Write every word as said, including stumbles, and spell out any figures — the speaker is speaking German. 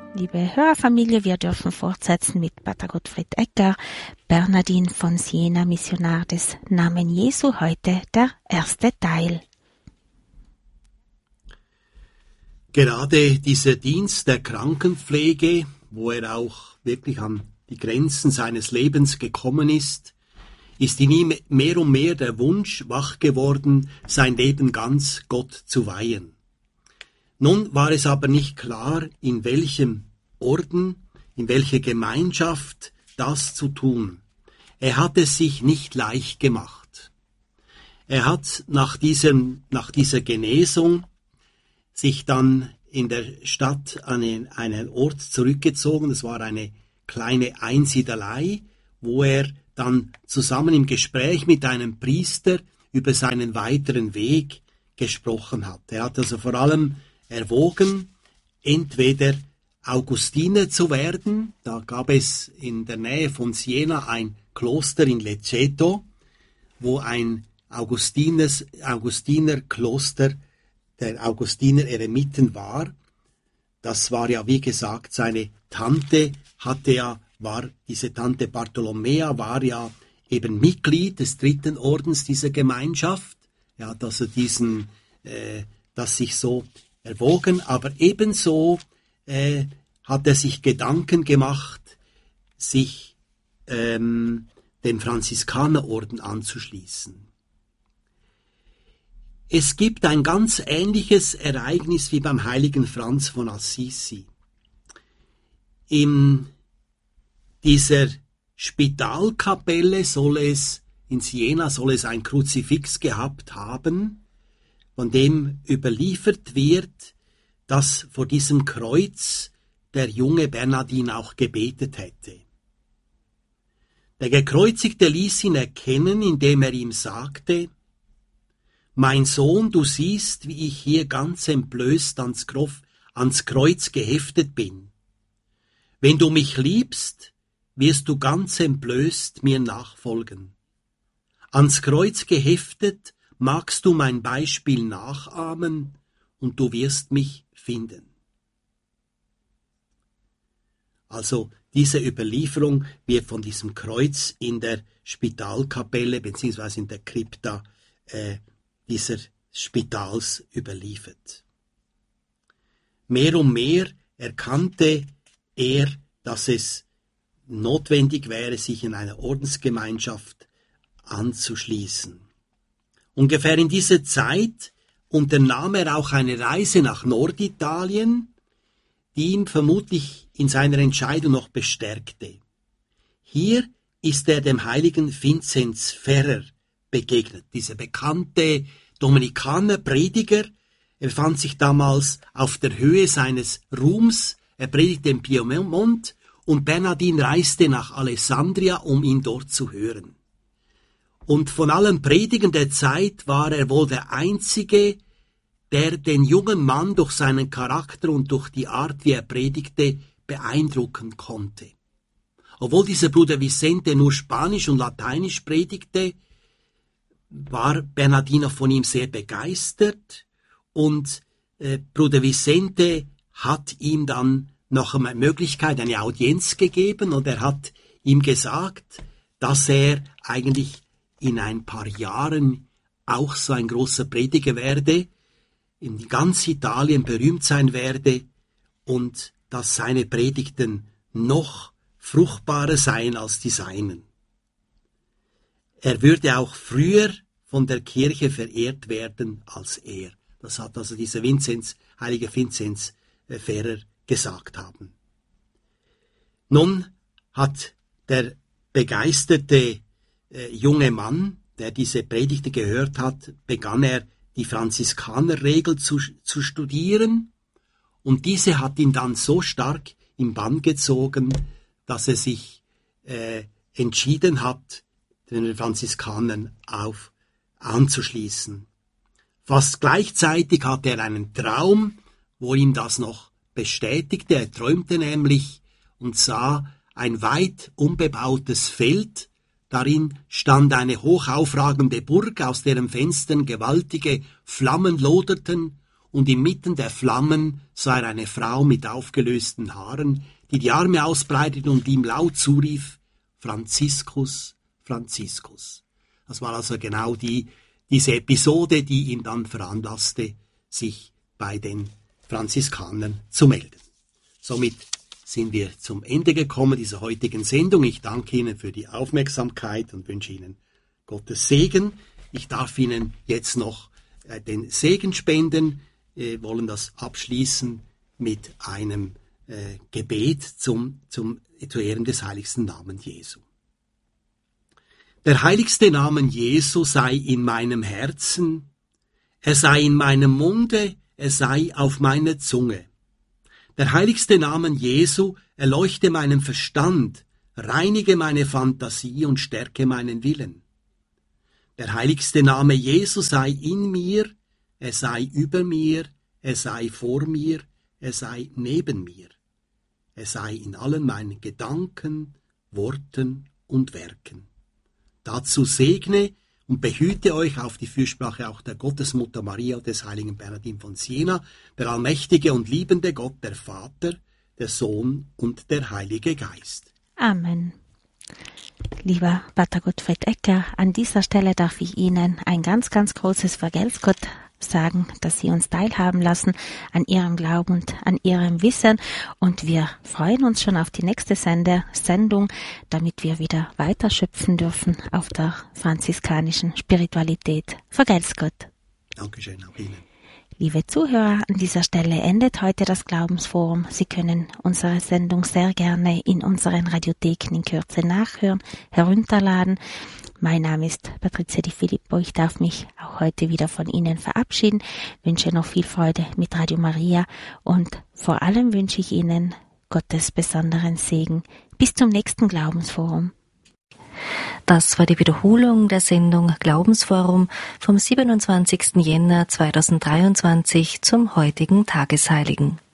Liebe Hörerfamilie, wir dürfen fortsetzen mit Pater Gottfried Egger, Bernardin von Siena, Missionar des Namen Jesu, heute der erste Teil. Gerade dieser Dienst der Krankenpflege, wo er auch wirklich an die Grenzen seines Lebens gekommen ist, ist in ihm mehr und mehr der Wunsch wach geworden, sein Leben ganz Gott zu weihen. Nun war es aber nicht klar, in welchem Orden, in welcher Gemeinschaft das zu tun. Er hat es sich nicht leicht gemacht. Er hat nach diesem, nach dieser Genesung sich dann in der Stadt an einen, einen Ort zurückgezogen. Das war eine kleine Einsiedelei, wo er dann zusammen im Gespräch mit einem Priester über seinen weiteren Weg gesprochen hat. Er hat also vor allem erwogen, entweder Augustiner zu werden. Da gab es in der Nähe von Siena ein Kloster in Lecceto, wo ein Augustiners, Augustinerkloster der Augustiner Eremiten war. Das war ja, wie gesagt, seine Tante hatte ja, war, diese Tante Bartolomea war ja eben Mitglied des dritten Ordens dieser Gemeinschaft. Er hat also diesen, äh, das sich so erwogen, aber ebenso äh, hat er sich Gedanken gemacht, sich ähm, dem Franziskanerorden anzuschließen. Es gibt ein ganz ähnliches Ereignis wie beim heiligen Franz von Assisi. In dieser Spitalkapelle soll es, in Siena soll es ein Kruzifix gehabt haben, von dem überliefert wird, dass vor diesem Kreuz der junge Bernardin auch gebetet hätte. Der Gekreuzigte ließ ihn erkennen, indem er ihm sagte: »Mein Sohn, du siehst, wie ich hier ganz entblößt ans, Krof, ans Kreuz geheftet bin. Wenn du mich liebst, wirst du ganz entblößt mir nachfolgen. Ans Kreuz geheftet magst du mein Beispiel nachahmen und du wirst mich finden.« Also diese Überlieferung wird von diesem Kreuz in der Spitalkapelle bzw. in der Krypta äh, dieser Spitals überliefert. Mehr und mehr erkannte er, dass es notwendig wäre, sich in einer Ordensgemeinschaft anzuschließen. Ungefähr in dieser Zeit unternahm er auch eine Reise nach Norditalien, die ihn vermutlich in seiner Entscheidung noch bestärkte. Hier ist er dem heiligen Vinzenz Ferrer begegnet, dieser bekannte Dominikanerprediger. Er befand sich damals auf der Höhe seines Ruhms, er predigte im Piemont und Bernardin reiste nach Alessandria, um ihn dort zu hören. Und von allen Predigern der Zeit war er wohl der Einzige, der den jungen Mann durch seinen Charakter und durch die Art, wie er predigte, beeindrucken konnte. Obwohl dieser Bruder Vicente nur Spanisch und Lateinisch predigte, war Bernardino von ihm sehr begeistert und äh, Bruder Vicente hat ihm dann noch eine Möglichkeit, eine Audienz gegeben und er hat ihm gesagt, dass er eigentlich in ein paar Jahren auch so ein großer Prediger werde, in ganz Italien berühmt sein werde und dass seine Predigten noch fruchtbarer seien als die seinen. Er würde auch früher von der Kirche verehrt werden als er. Das hat also dieser Vinzenz, heilige Vinzenz Ferrer gesagt haben. Nun hat der begeisterte äh, junge Mann, der diese Predigten gehört hat, begann er die Franziskanerregel zu, zu studieren und diese hat ihn dann so stark im Bann gezogen, dass er sich äh, entschieden hat, den Franziskanern auf anzuschließen. Fast gleichzeitig hatte er einen Traum, wo ihm das noch bestätigte. Er träumte nämlich und sah ein weit unbebautes Feld. Darin stand eine hochaufragende Burg, aus deren Fenstern gewaltige Flammen loderten, und inmitten der Flammen sah er eine Frau mit aufgelösten Haaren, die die Arme ausbreitete und ihm laut zurief, Franziskus, Franziskus. Das war also genau die, diese Episode, die ihn dann veranlasste, sich bei den Franziskanern zu melden. Somit sind wir zum Ende gekommen dieser heutigen Sendung. Ich danke Ihnen für die Aufmerksamkeit und wünsche Ihnen Gottes Segen. Ich darf Ihnen jetzt noch äh, den Segen spenden. Wir wollen das abschließen mit einem äh, Gebet zum, zum, zu Ehren des heiligsten Namens Jesu. Der heiligste Name Jesu sei in meinem Herzen, er sei in meinem Munde, er sei auf meiner Zunge. Der heiligste Name Jesu erleuchte meinen Verstand, reinige meine Fantasie und stärke meinen Willen. Der heiligste Name Jesu sei in mir, er sei über mir, er sei vor mir, er sei neben mir. Er sei in allen meinen Gedanken, Worten und Werken. Dazu segne und behüte euch auf die Fürsprache auch der Gottesmutter Maria und des heiligen Bernhardin von Siena, der allmächtige und liebende Gott, der Vater, der Sohn und der Heilige Geist. Amen. Lieber Pater Gottfried Ecker, an dieser Stelle darf ich Ihnen ein ganz, ganz großes Vergelt's Gott sagen, dass Sie uns teilhaben lassen an Ihrem Glauben und an Ihrem Wissen. Und wir freuen uns schon auf die nächste Sende- Sendung, damit wir wieder weiter schöpfen dürfen auf der franziskanischen Spiritualität. Vergelt's Gott. Dankeschön, auch Ihnen. Liebe Zuhörer, an dieser Stelle endet heute das Glaubensforum. Sie können unsere Sendung sehr gerne in unseren Radiotheken in Kürze nachhören, herunterladen. Mein Name ist Patricia Di Filippo. Ich darf mich auch heute wieder von Ihnen verabschieden, wünsche noch viel Freude mit Radio Maria und vor allem wünsche ich Ihnen Gottes besonderen Segen. Bis zum nächsten Glaubensforum. Das war die Wiederholung der Sendung Glaubensforum vom siebenundzwanzigsten Jänner zweitausenddreiundzwanzig zum heutigen Tagesheiligen.